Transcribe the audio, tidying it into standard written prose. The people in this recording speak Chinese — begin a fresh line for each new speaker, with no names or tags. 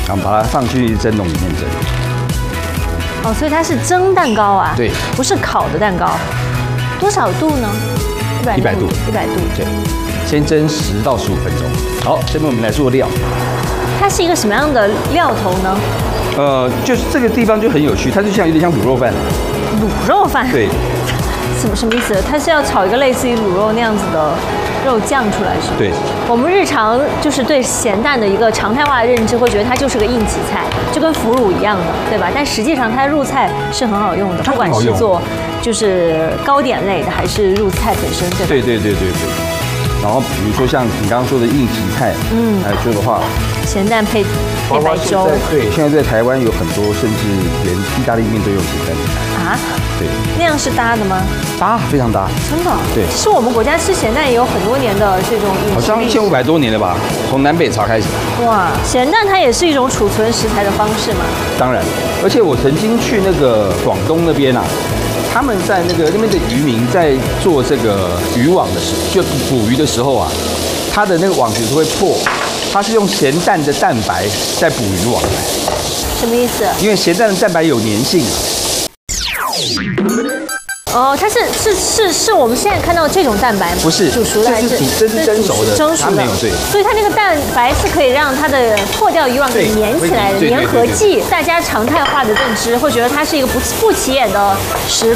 然后把它放去蒸笼里面蒸。
哦，所以它是蒸蛋糕啊？
对，
不是烤的蛋糕。多少度呢？100度。100度。
对，先蒸10到15分钟。好，下面我们来做料。
它是一个什么样的料头呢？
就是这个地方就很有趣，它就有点像卤肉饭。
卤肉饭？
对。
什么意思？它是要炒一个类似于卤肉那样子的肉酱出来，是吗？
对。
我们日常就是对咸蛋的一个常态化的认知，会觉得它就是个应急菜，就跟腐乳一样的，对吧？但实际上它入菜是很好用的，不管是做就是糕点类的，还是入菜本身，对吧？
对。然后比如说像你刚刚说的应急菜，来说的话，
咸蛋配白粥。
对，现在在台湾有很多，甚至连意大利面都用咸蛋
啊？
对，
那样是搭的吗？
搭，非常搭。
真的？
对。
其实我们国家吃咸蛋也有很多年的这种饮食，
好像1500多年了吧，从南北朝开始。
哇，咸蛋它也是一种储存食材的方式嘛？
当然，而且我曾经去那个广东那边啊。他们在那边的渔民在做这个渔网的时候，就捕鱼的时候啊，他的那个网子是会破，他是用咸蛋的蛋白在捕鱼网。
什么意思？
因为咸蛋的蛋白有粘性。
哦，它是我们现在看到这种蛋白吗？
不是，
煮熟的还是
这是蒸熟的，
蒸熟的
没有对。
所以它那个蛋白是可以让它的破掉渔网给粘起来的粘合剂。大家常态化的认知会觉得它是一个不起眼的食